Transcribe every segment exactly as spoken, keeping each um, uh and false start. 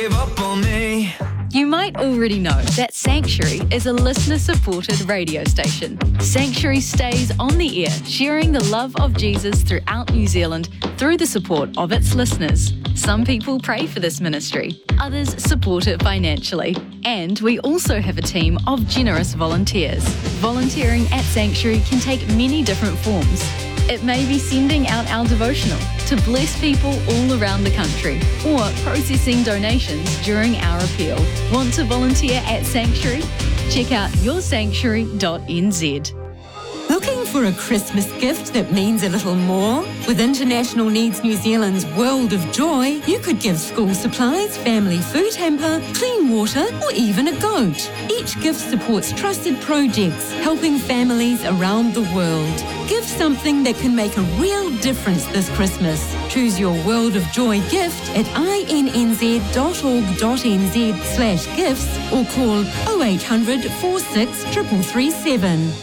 Give up on me. You might already know that Sanctuary is a listener-supported radio station. Sanctuary stays on the air, sharing the love of Jesus throughout New Zealand through the support of its listeners. Some people pray for this ministry, others support it financially. And we also have a team of generous volunteers. Volunteering at Sanctuary can take many different forms. It may be sending out our devotional to bless people all around the country, or processing donations during our appeal. Want to volunteer at Sanctuary? Check out your sanctuary dot n z. Looking for a Christmas gift that means a little more? With International Needs New Zealand's World of Joy, you could give school supplies, family food hamper, clean water, or even a goat. Each gift supports trusted projects, helping families around the world. Give something that can make a real difference this Christmas. Choose your World of Joy gift at i n n z dot org dot n z slash gifts or call oh eight hundred, four six, three three three seven.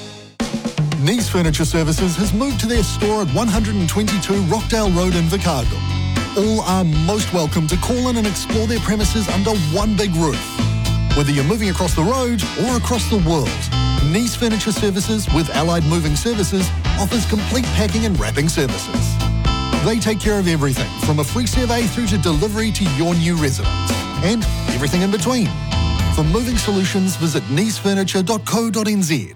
Nice Furniture Services has moved to their store at one twenty-two Rockdale Road in Vicargo. All are most welcome to call in and explore their premises under one big roof. Whether you're moving across the road or across the world, Nice Furniture Services with Allied Moving Services offers complete packing and wrapping services. They take care of everything from a free survey through to delivery to your new residence and everything in between. For moving solutions, visit nice furniture dot co dot n z.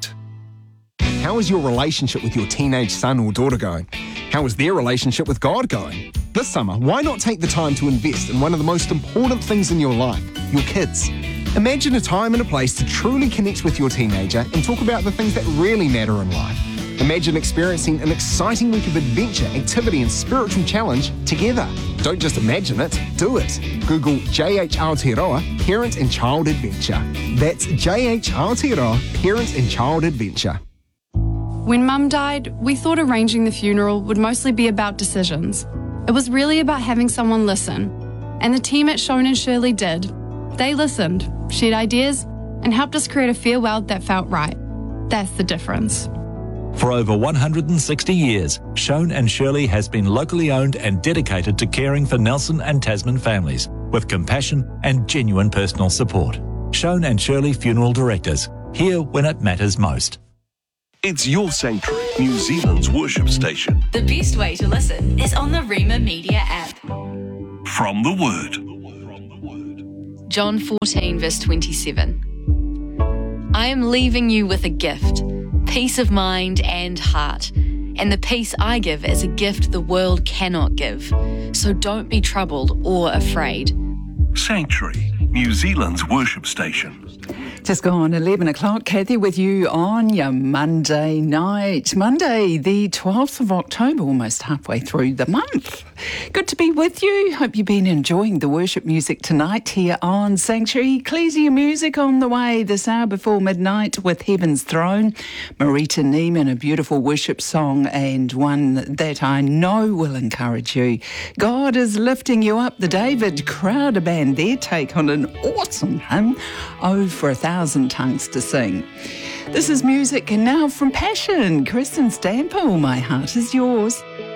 How is your relationship with your teenage son or daughter going? How is their relationship with God going? This summer, why not take the time to invest in one of the most important things in your life, your kids? Imagine a time and a place to truly connect with your teenager and talk about the things that really matter in life. Imagine experiencing an exciting week of adventure, activity and spiritual challenge together. Don't just imagine it, do it. Google J H Aotearoa Parent and Child Adventure. That's J H Aotearoa Parent and Child Adventure. When Mum died, we thought arranging the funeral would mostly be about decisions. It was really about having someone listen. And the team at Shone and Shirley did. They listened, shared ideas, and helped us create a farewell that felt right. That's the difference. For over one hundred sixty years, Shone and Shirley has been locally owned and dedicated to caring for Nelson and Tasman families with compassion and genuine personal support. Shone and Shirley Funeral Directors, here when it matters most. It's Your Sanctuary, New Zealand's worship station. The best way to listen is on the Rema Media app. From the Word. John fourteen, verse twenty-seven. I am leaving you with a gift, peace of mind and heart. And the peace I give is a gift the world cannot give. So don't be troubled or afraid. Sanctuary, New Zealand's worship station. Just gone eleven o'clock, Kathy with you on your Monday night. Monday, the twelfth of October, almost halfway through the month. Good to be with you. Hope you've been enjoying the worship music tonight here on Sanctuary. Ecclesia music on the way this hour before midnight with Heaven's Throne. Marita Neiman, a beautiful worship song and one that I know will encourage you. God is lifting you up. The David Crowder Band, their take on an awesome hymn, Oh, for a Thousand Tongues to Sing. This is music and now from Passion. Kristen Stample, My Heart Is Yours.